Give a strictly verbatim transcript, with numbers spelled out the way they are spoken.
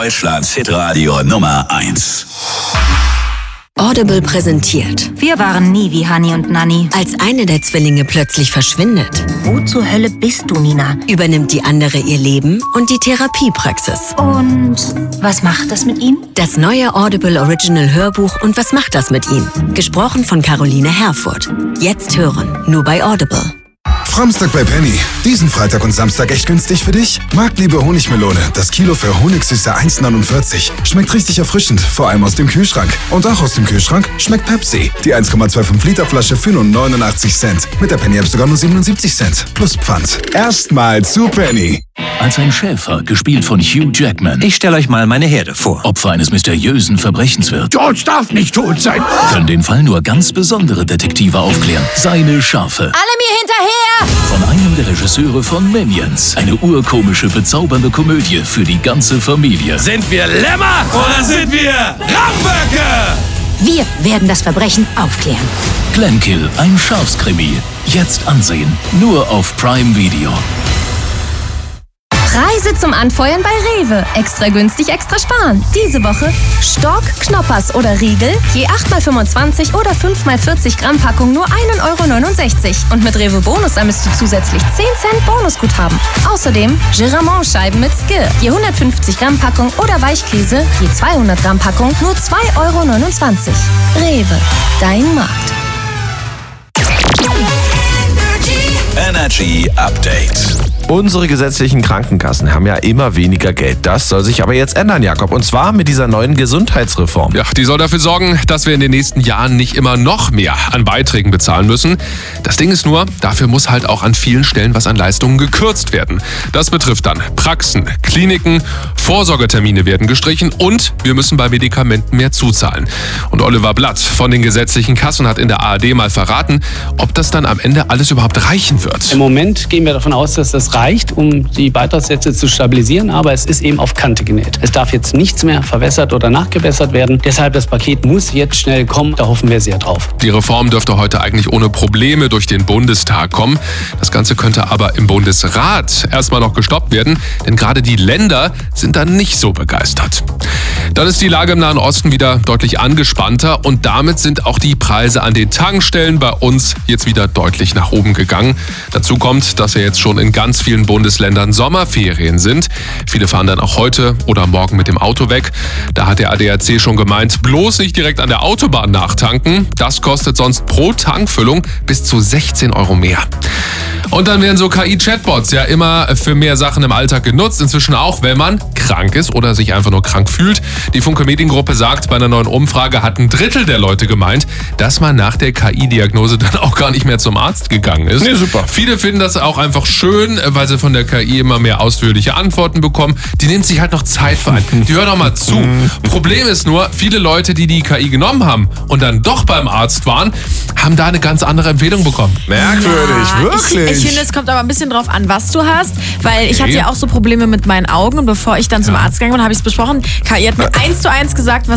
Deutschlands Hitradio Nummer eins. Audible präsentiert. Wir waren nie wie Hani und Nanni. Als eine der Zwillinge plötzlich verschwindet, Wo zur Hölle bist du, Nina? übernimmt die andere ihr Leben und die Therapiepraxis. Und was macht das mit ihm? Das neue Audible Original Hörbuch und was macht das mit ihm? Gesprochen von Caroline Herfurth. Jetzt hören, nur bei Audible. Samstag bei Penny. Diesen Freitag und Samstag echt günstig für dich? Marktliebe Honigmelone. Das Kilo für Honigsüße eins neunundvierzig. Schmeckt richtig erfrischend, vor allem aus dem Kühlschrank. Und auch aus dem Kühlschrank schmeckt Pepsi. Die eins Komma fünfundzwanzig Liter Flasche für nur neunundachtzig Cent. Mit der Penny App sogar nur siebenundsiebzig Cent. Plus Pfand. Erstmal zu Penny. Als ein Schäfer, gespielt von Hugh Jackman, Ich stelle euch mal meine Herde vor. Opfer eines mysteriösen Verbrechens wird, George darf nicht tot sein. können den Fall nur ganz besondere Detektive aufklären. Seine Schafe. Alle mir hinterher! Von einem der Regisseure von Minions. Eine urkomische, bezaubernde Komödie für die ganze Familie. Sind wir Lämmer oder sind wir Rauchböcke? Wir werden das Verbrechen aufklären. Glenkill, ein Schafskrimi. Jetzt ansehen. Nur auf Prime Video. Preise zum Anfeuern bei Rewe. Extra günstig, extra sparen. Diese Woche Stork, Knoppers oder Riegel, je acht mal fünfundzwanzig oder fünf mal vierzig Gramm Packung nur ein Euro neunundsechzig. Und mit Rewe Bonus sammelst du zusätzlich zehn Cent Bonusguthaben. Außerdem Giramont-Scheiben mit Skir, je hundertfünfzig Gramm Packung oder Weichkäse, je zweihundert Gramm Packung nur zwei Euro neunundzwanzig. Rewe, dein Markt. Energy Update. Unsere gesetzlichen Krankenkassen haben ja immer weniger Geld. Das soll sich aber jetzt ändern, Jakob. Und zwar mit dieser neuen Gesundheitsreform. Ja, die soll dafür sorgen, dass wir in den nächsten Jahren nicht immer noch mehr an Beiträgen bezahlen müssen. Das Ding ist nur, dafür muss halt auch an vielen Stellen was an Leistungen gekürzt werden. Das betrifft dann Praxen, Kliniken, Vorsorgetermine werden gestrichen und wir müssen bei Medikamenten mehr zuzahlen. Und Oliver Blatt von den gesetzlichen Kassen hat in der A R D mal verraten, ob das dann am Ende alles überhaupt reichen wird. Im Moment gehen wir davon aus, dass das reicht, um die Beitragssätze zu stabilisieren, aber es ist eben auf Kante genäht. Es darf jetzt nichts mehr verwässert oder nachgebessert werden. Deshalb, das Paket muss jetzt schnell kommen. Da hoffen wir sehr drauf. Die Reform dürfte heute eigentlich ohne Probleme durch den Bundestag kommen. Das Ganze könnte aber im Bundesrat erstmal noch gestoppt werden, denn gerade die Länder sind da nicht so begeistert. Dann ist die Lage im Nahen Osten wieder deutlich angespannter und damit sind auch die Preise an den Tankstellen bei uns jetzt wieder deutlich nach oben gegangen. Dazu kommt, dass ja jetzt schon in ganz vielen Bundesländern Sommerferien sind. Viele fahren dann auch heute oder morgen mit dem Auto weg. Da hat der A D A C schon gemeint, bloß nicht direkt an der Autobahn nachtanken. Das kostet sonst pro Tankfüllung bis zu sechzehn Euro mehr. Und dann werden so K I-Chatbots ja immer für mehr Sachen im Alltag genutzt. Inzwischen auch, wenn man krank ist oder sich einfach nur krank fühlt. Die Funke Mediengruppe sagt, bei einer neuen Umfrage hat ein Drittel der Leute gemeint, dass man nach der K I-Diagnose dann auch gar nicht mehr zum Arzt gegangen ist. Nee, super. Viele finden das auch einfach schön, weil sie von der K I immer mehr ausführliche Antworten bekommen. Die nimmt sich halt noch Zeit für einen. Die hören auch mal zu. Problem ist nur, viele Leute, die die K I genommen haben und dann doch beim Arzt waren, haben da eine ganz andere Empfehlung bekommen. Merkwürdig, Ja, wirklich. Ich, ich finde, es kommt aber ein bisschen drauf an, was du hast, weil ich Okay. hatte ja auch so Probleme mit meinen Augen und bevor ich dann zum Arzt gegangen bin, habe ich es besprochen. K I hat mir eins zu eins gesagt, was